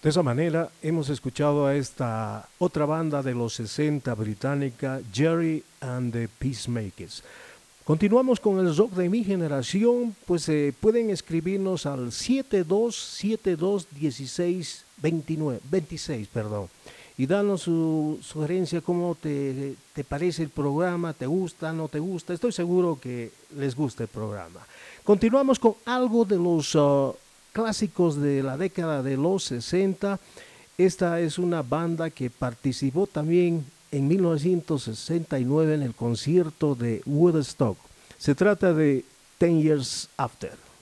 De esa manera hemos escuchado a esta otra banda de los 60 británica, Jerry and the Peacemakers. Continuamos con el rock de mi generación, pues pueden escribirnos al 72721629 perdón, y danos su sugerencia, cómo te parece el programa, te gusta, no te gusta. Estoy seguro que les gusta el programa. Continuamos con algo de los clásicos de la década de los 60. Esta es una banda que participó también en 1969 en el concierto de Woodstock. Se trata de 10 Years After.